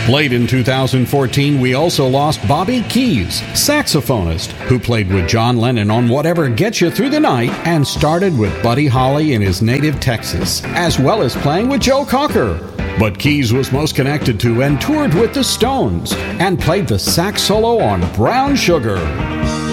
Late in 2014, we also lost Bobby Keys, saxophonist, who played with John Lennon on Whatever Gets You Through the Night and started with Buddy Holly in his native Texas, as well as playing with Joe Cocker. But Keys was most connected to and toured with the Stones and played the sax solo on Brown Sugar.